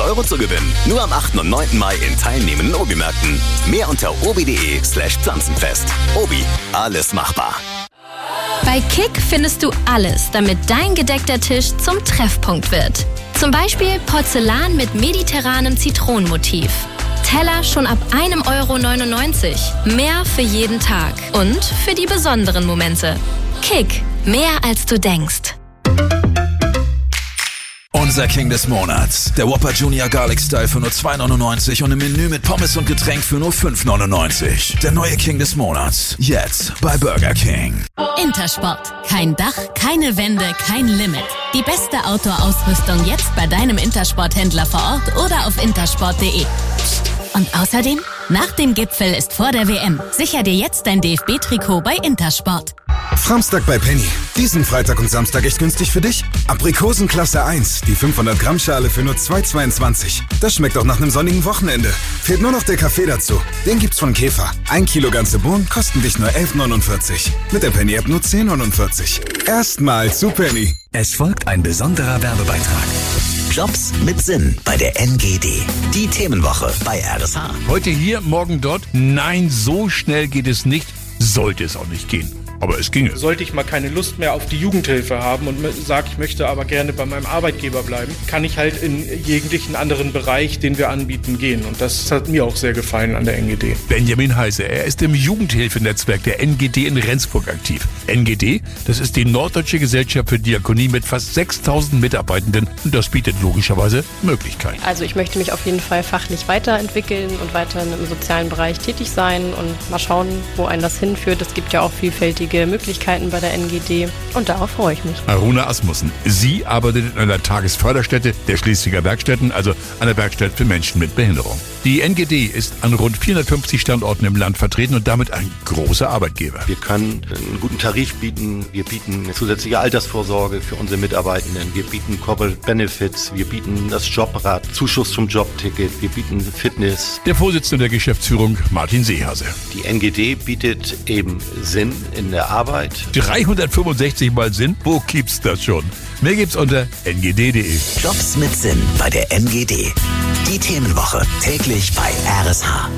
€ zu gewinnen. Nur am 8. und 9. Mai in teilnehmenden Obi-Märkten. Mehr unter obi.de/Pflanzenfest. Obi, alles machbar. Bei Kick findest du alles, damit dein gedeckter Tisch zum Treffpunkt wird. Zum Beispiel Porzellan mit mediterranem Zitronenmotiv. Teller schon ab 1,99 €. Mehr für jeden Tag und für die besonderen Momente. Kick, mehr als du denkst. Unser King des Monats. Der Whopper Junior Garlic Style für nur 2,99 € und im Menü mit Pommes und Getränk für nur 5,99 €. Der neue King des Monats. Jetzt bei Burger King. Intersport. Kein Dach, keine Wände, kein Limit. Die beste Outdoor-Ausrüstung jetzt bei deinem Intersport-Händler vor Ort oder auf intersport.de. Und außerdem, nach dem Gipfel ist vor der WM. Sicher dir jetzt dein DFB-Trikot bei Intersport. Samstag bei Penny. Diesen Freitag und Samstag echt günstig für dich? Aprikosen Klasse 1, die 500 Gramm Schale für nur 2,22 €. Das schmeckt auch nach einem sonnigen Wochenende. Fehlt nur noch der Kaffee dazu. Den gibt's von Käfer. 1 Kilo ganze Bohnen kosten dich nur 11,49 €. Mit der Penny-App nur 10,49 €. Erstmal zu Penny. Es folgt ein besonderer Werbebeitrag. Jobs mit Sinn bei der NGD. Die Themenwoche bei RSH. Heute hier, morgen dort. Nein, so schnell geht es nicht. Sollte es auch nicht gehen. Aber es ginge. Sollte ich mal keine Lust mehr auf die Jugendhilfe haben und sage, ich möchte aber gerne bei meinem Arbeitgeber bleiben, kann ich halt in jeglichen anderen Bereich, den wir anbieten, gehen. Und das hat mir auch sehr gefallen an der NGD. Benjamin Heise, er ist im Jugendhilfenetzwerk der NGD in Rendsburg aktiv. NGD, das ist die Norddeutsche Gesellschaft für Diakonie mit fast 6.000 Mitarbeitenden. Und das bietet logischerweise Möglichkeiten. Also ich möchte mich auf jeden Fall fachlich weiterentwickeln und weiter im sozialen Bereich tätig sein und mal schauen, wo einen das hinführt. Es gibt ja auch vielfältige Möglichkeiten bei der NGD und darauf freue ich mich. Aruna Asmussen, sie arbeitet in einer Tagesförderstätte der Schleswiger Werkstätten, also einer Werkstatt für Menschen mit Behinderung. Die NGD ist an rund 450 Standorten im Land vertreten und damit ein großer Arbeitgeber. Wir können einen guten Tarif bieten, wir bieten eine zusätzliche Altersvorsorge für unsere Mitarbeitenden, wir bieten Corporate Benefits, wir bieten das Jobrad, Zuschuss zum Jobticket, wir bieten Fitness. Der Vorsitzende der Geschäftsführung, Martin Seehase. Die NGD bietet eben Sinn in der Arbeit. 365 Mal Sinn? Wo gibt's das schon? Mehr gibt's unter ngd.de. Jobs mit Sinn bei der NGD. Die Themenwoche täglich bei RSH.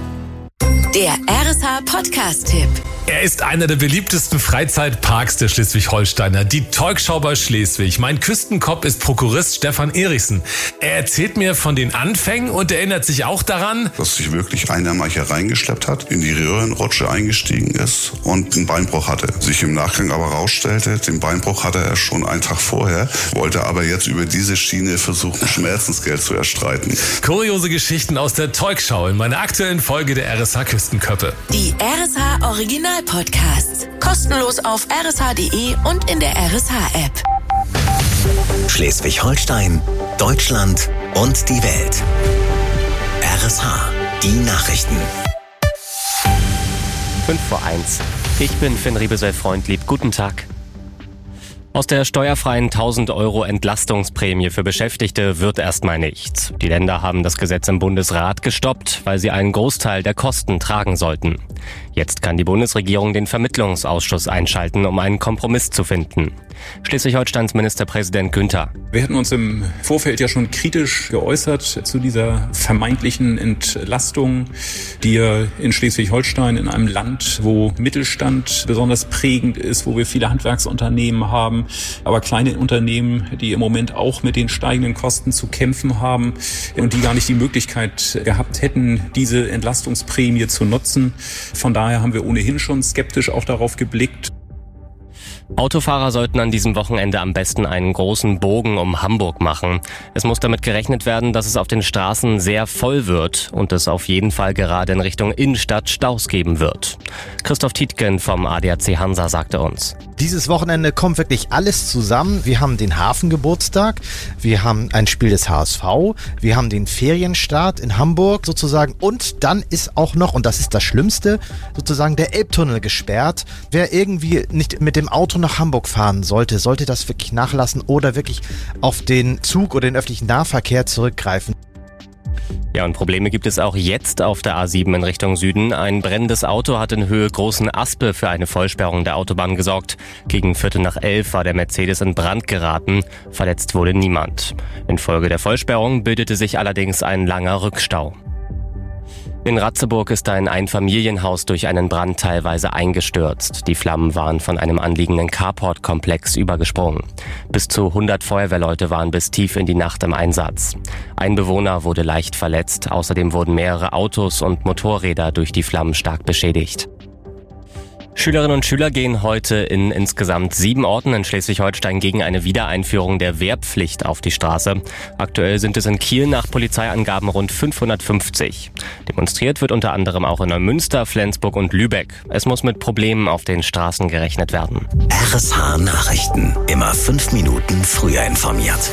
Der RSH-Podcast-Tipp. Er ist einer der beliebtesten Freizeitparks der Schleswig-Holsteiner, die Teugschau bei Schleswig. Mein Küstenkopf ist Prokurist Stefan Erichsen. Er erzählt mir von den Anfängen und erinnert sich auch daran, dass sich wirklich einer mal hier reingeschleppt hat, in die Röhrenrutsche eingestiegen ist und einen Beinbruch hatte. Sich im Nachgang aber rausstellte, den Beinbruch hatte er schon einen Tag vorher, wollte aber jetzt über diese Schiene versuchen, Schmerzensgeld zu erstreiten. Kuriose Geschichten aus der Teugschau in meiner aktuellen Folge der RSH Küstenköppe. Die RSH Original-Podcasts. Kostenlos auf rsh.de und in der RSH-App. Schleswig-Holstein, Deutschland und die Welt. RSH, die Nachrichten. 5:05. Ich bin Finn Riebesell-Freundlieb. Guten Tag. Aus der steuerfreien 1.000 € Entlastungsprämie für Beschäftigte wird erstmal nichts. Die Länder haben das Gesetz im Bundesrat gestoppt, weil sie einen Großteil der Kosten tragen sollten. Jetzt kann die Bundesregierung den Vermittlungsausschuss einschalten, um einen Kompromiss zu finden. Schleswig-Holsteins Ministerpräsident Günther. Wir hatten uns im Vorfeld ja schon kritisch geäußert zu dieser vermeintlichen Entlastung, die ja in Schleswig-Holstein, in einem Land, wo Mittelstand besonders prägend ist, wo wir viele Handwerksunternehmen haben, aber kleine Unternehmen, die im Moment auch mit den steigenden Kosten zu kämpfen haben und die gar nicht die Möglichkeit gehabt hätten, diese Entlastungsprämie zu nutzen. Von daher haben wir ohnehin schon skeptisch auch darauf geblickt. Autofahrer sollten an diesem Wochenende am besten einen großen Bogen um Hamburg machen. Es muss damit gerechnet werden, dass es auf den Straßen sehr voll wird und es auf jeden Fall gerade in Richtung Innenstadt Staus geben wird. Christoph Tietgen vom ADAC Hansa sagte uns. Dieses Wochenende kommt wirklich alles zusammen. Wir haben den Hafengeburtstag, wir haben ein Spiel des HSV, wir haben den Ferienstart in Hamburg sozusagen und dann ist auch noch, und das ist das Schlimmste, sozusagen der Elbtunnel gesperrt. Wer irgendwie nicht mit dem Auto nach Hamburg fahren sollte das wirklich nachlassen oder wirklich auf den Zug oder den öffentlichen Nahverkehr zurückgreifen. Ja, und Probleme gibt es auch jetzt auf der A7 in Richtung Süden. Ein brennendes Auto hat in Höhe Großen Aspe für eine Vollsperrung der Autobahn gesorgt. Gegen 11:15 war der Mercedes in Brand geraten. Verletzt wurde niemand. Infolge der Vollsperrung bildete sich allerdings ein langer Rückstau. In Ratzeburg ist ein Einfamilienhaus durch einen Brand teilweise eingestürzt. Die Flammen waren von einem anliegenden Carport-Komplex übergesprungen. Bis zu 100 Feuerwehrleute waren bis tief in die Nacht im Einsatz. Ein Bewohner wurde leicht verletzt. Außerdem wurden mehrere Autos und Motorräder durch die Flammen stark beschädigt. Schülerinnen und Schüler gehen heute in insgesamt 7 Orten in Schleswig-Holstein gegen eine Wiedereinführung der Wehrpflicht auf die Straße. Aktuell sind es in Kiel nach Polizeiangaben rund 550. Demonstriert wird unter anderem auch in Neumünster, Flensburg und Lübeck. Es muss mit Problemen auf den Straßen gerechnet werden. RSH Nachrichten. Immer 5 Minuten früher informiert.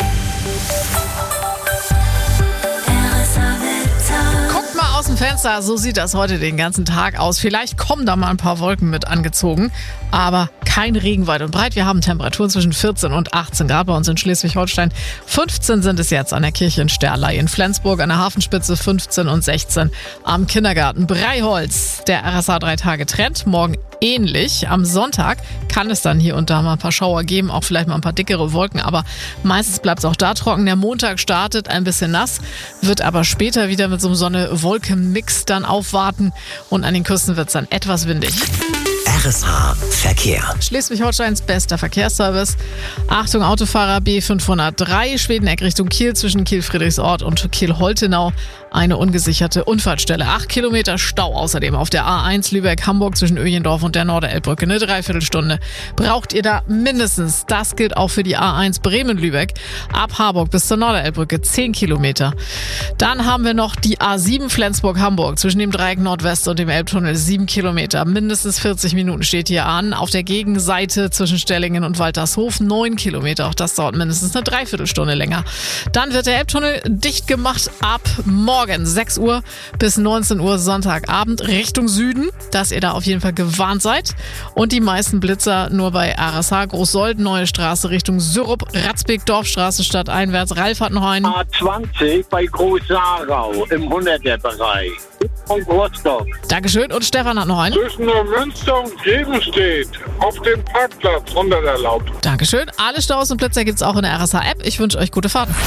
Aus dem Fenster, so sieht das heute den ganzen Tag aus. Vielleicht kommen da mal ein paar Wolken mit angezogen, aber kein Regen weit und breit. Wir haben Temperaturen zwischen 14 und 18 Grad bei uns in Schleswig-Holstein. 15 sind es jetzt an der Kirche in Sterlei, in Flensburg an der Hafenspitze 15 und 16 am Kindergarten Breiholz. Der RSA 3-Tage-Trend, morgen ähnlich. Am Sonntag kann es dann hier und da mal ein paar Schauer geben, auch vielleicht mal ein paar dickere Wolken, aber meistens bleibt es auch da trocken. Der Montag startet ein bisschen nass, wird aber später wieder mit so einem Sonne-Wolken-Mix dann aufwarten und an den Küsten wird es dann etwas windig. RSH Verkehr. Schleswig-Holsteins bester Verkehrsservice. Achtung Autofahrer, B503, Schwedeneck Richtung Kiel zwischen Kiel-Friedrichsort und Kiel-Holtenau. Eine ungesicherte Unfallstelle. 8 Kilometer Stau außerdem auf der A1 Lübeck-Hamburg zwischen Öjendorf und der Norderelbbrücke. Eine Dreiviertelstunde braucht ihr da mindestens. Das gilt auch für die A1 Bremen-Lübeck. Ab Harburg bis zur Norderelbbrücke 10 Kilometer. Dann haben wir noch die A7 Flensburg-Hamburg zwischen dem Dreieck Nordwest und dem Elbtunnel 7 Kilometer. Mindestens 40 Minuten steht hier an. Auf der Gegenseite zwischen Stellingen und Waltershof 9 Kilometer. Auch das dauert mindestens eine Dreiviertelstunde länger. Dann wird der Elbtunnel dicht gemacht ab morgen 6 Uhr bis 19 Uhr Sonntagabend Richtung Süden, dass ihr da auf jeden Fall gewarnt seid. Und die meisten Blitzer nur bei RSH Großsold, Neue Straße Richtung Syrup, Ratzbeck, Dorfstraße stadteinwärts. Ralf hat noch einen. A20 bei Groß-Sarau im 100er-Bereich. Und Rostock. Dankeschön. Und Stefan hat noch einen. Zwischen Neumünster und Grevenstedt auf dem Parkplatz unerlaubt. Dankeschön. Alle Staus und Blitzer gibt's auch in der RSH-App. Ich wünsche euch gute Fahrten.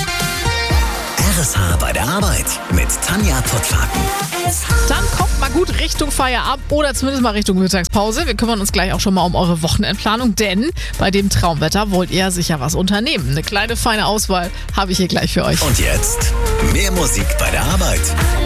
RSH bei der Arbeit mit Tanja Pottlaken. Dann kommt mal gut Richtung Feierabend oder zumindest mal Richtung Mittagspause. Wir kümmern uns gleich auch schon mal um eure Wochenendplanung, denn bei dem Traumwetter wollt ihr sicher was unternehmen. Eine kleine feine Auswahl habe ich hier gleich für euch. Und jetzt mehr Musik bei der Arbeit.